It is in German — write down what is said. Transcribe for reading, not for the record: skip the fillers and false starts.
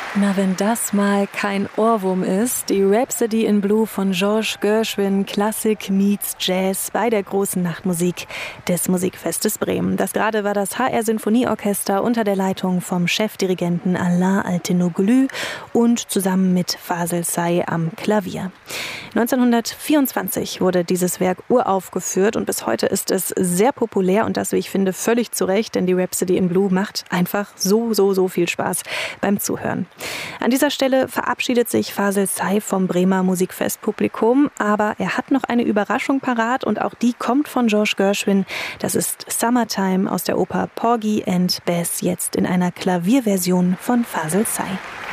Na, wenn das mal kein Ohrwurm ist. Die Rhapsody in Blue von George Gershwin, Klassik meets Jazz bei der großen Nachtmusik des Musikfestes Bremen. Das gerade war das HR Sinfonieorchester unter der Leitung vom Chefdirigenten Alain Altinoglu und zusammen mit Fasel Say am Klavier. 1924 wurde dieses Werk uraufgeführt und bis heute ist es sehr populär und das, wie ich finde, völlig zu Recht, denn die Rhapsody in Blue macht einfach so viel Spaß beim Zuhören. An dieser Stelle verabschiedet sich Fasel Say vom Bremer Musikfestpublikum, aber er hat noch eine Überraschung parat und auch die kommt von George Gershwin. Das ist Summertime aus der Oper Porgy and Bess, jetzt in einer Klavierversion von Fasel Say.